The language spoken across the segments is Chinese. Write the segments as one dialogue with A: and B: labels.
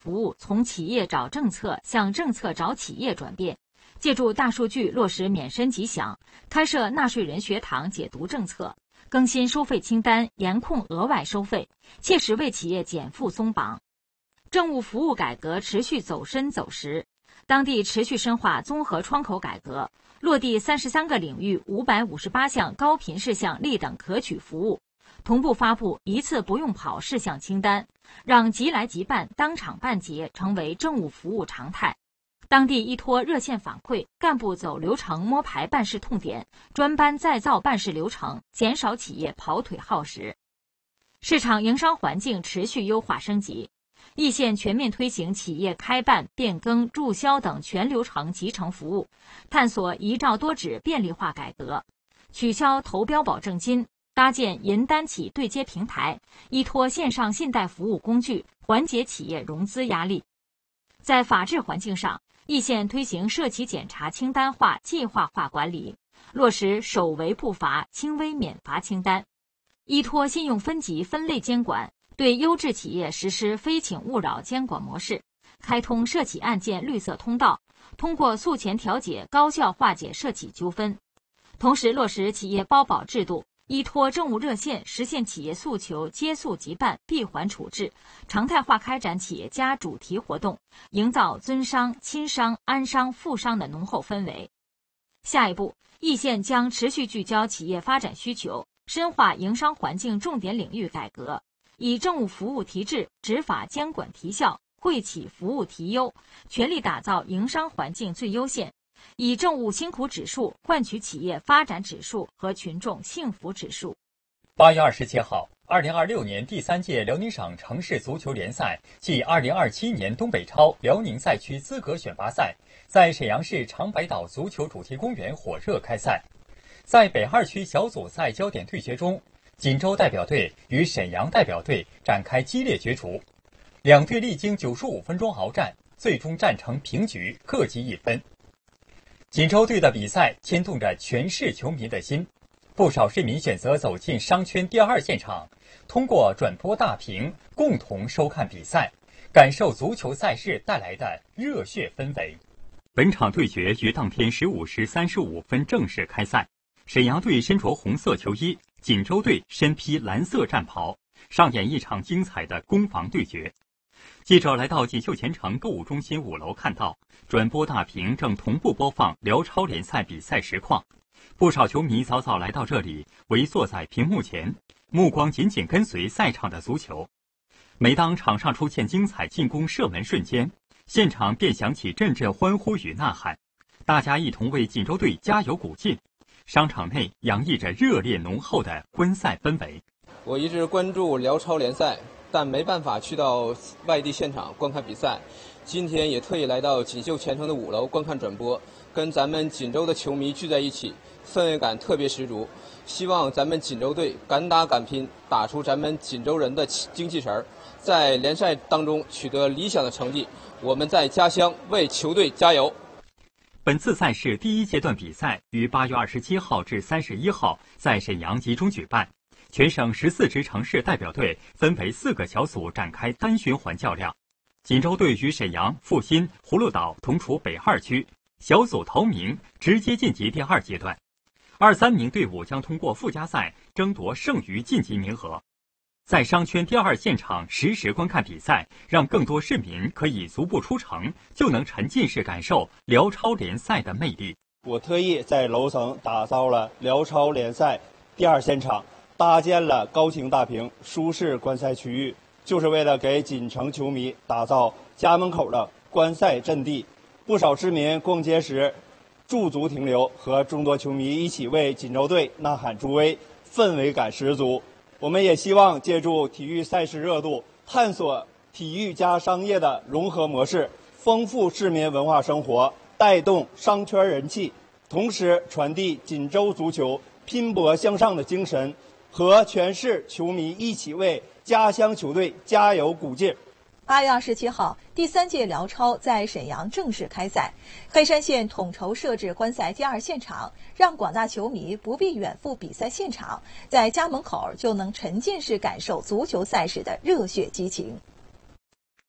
A: 服务从企业找政策向政策找企业转变，借助大数据落实免申即享，开设纳税人学堂解读政策，更新收费清单，严控额外收费，切实为企业减负松绑。政务服务改革持续走深走实，当地持续深化综合窗口改革，落地33个领域558项高频事项立等可取服务，同步发布一次不用跑事项清单，让即来即办、当场办结成为政务服务常态。当地依托热线反馈，干部走流程摸排办事痛点，专班再造办事流程，减少企业跑腿耗时。市场营商环境持续优化升级，易县全面推行企业开办、变更、注销等全流程集成服务，探索一照多指便利化改革，取消投标保证金，搭建银单企对接平台，依托线上信贷服务工具，缓解企业融资压力。在法治环境上，易县推行涉企检查清单化、计划化管理，落实首违不罚、轻微免罚清单，依托信用分级分类监管，对优质企业实施非请勿扰监管模式，开通涉企案件绿色通道，通过诉前调解高效化解涉企纠纷。同时落实企业包保制度，依托政务热线实现企业诉求接诉即办、闭环处置，常态化开展企业家主题活动，营造尊商、亲商、安商、富商的浓厚氛围。下一步，易县将持续聚焦企业发展需求，深化营商环境重点领域改革，以政务服务提质、执法监管提效、惠企服务提优，全力打造营商环境最优县，以政务辛苦指数换取企业发展指数和群众幸福指数。
B: 8月27号，2026年第3届辽宁省城市足球联赛暨2027年东北超辽宁赛区资格选拔赛在沈阳市长白岛足球主题公园火热开赛。在北2区小组赛焦点对决中，锦州代表队与沈阳代表队展开激烈角逐，两队历经95分钟鏖战，最终战成平局，各积1分。锦州队的比赛牵动着全市球迷的心，不少市民选择走进商圈第2现场，通过转播大屏共同收看比赛，感受足球赛事带来的热血氛围。本场对决于当天15时35分正式开赛，沈阳队身着红色球衣，锦州队身披蓝色战袍，上演一场精彩的攻防对决。记者来到锦绣前程购物中心5楼，看到转播大屏正同步播放辽超联赛比赛实况，不少球迷早早来到这里，围坐在屏幕前，目光紧紧跟随赛场的足球。每当场上出现精彩进攻射门瞬间，现场便响起阵阵欢呼与呐喊，大家一同为锦州队加油鼓劲。商场内洋溢着热烈浓厚的观赛氛围。
C: 我一直关注辽超联赛，但没办法去到外地现场观看比赛，今天也特意来到锦绣前程的5楼观看转播，跟咱们锦州的球迷聚在一起，氛围感特别十足。希望咱们锦州队敢打敢拼，打出咱们锦州人的精气神儿，在联赛当中取得理想的成绩。我们在家乡为球队加油。
B: 本次赛事第1阶段比赛于8月27号至31号在沈阳集中举办，全省14支城市代表队分为4个小组展开单循环较量。锦州队与沈阳、阜新、葫芦岛同处北2区，小组头名直接晋级第2阶段。2、3名队伍将通过附加赛争夺剩余晋级名额。在商圈第2现场实时观看比赛，让更多市民可以足不出城就能沉浸式感受辽超联赛的魅力。
D: 我特意在楼层打造了辽超联赛第2现场，搭建了高清大屏、舒适观赛区域，就是为了给锦城球迷打造家门口的观赛阵地。不少市民逛街时驻足停留，和众多球迷一起为锦州队呐喊助威，氛围感十足。我们也希望借助体育赛事热度，探索体育加商业的融合模式，丰富市民文化生活，带动商圈人气，同时传递锦州足球拼搏向上的精神，和全市球迷一起为家乡球队加油鼓劲。
E: 8月27号，第3届辽超在沈阳正式开赛。黑山县统筹设置观赛第2现场，让广大球迷不必远赴比赛现场，在家门口就能沉浸式感受足球赛事的热血激情。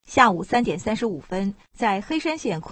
E: 下午3点35分，在黑山县昆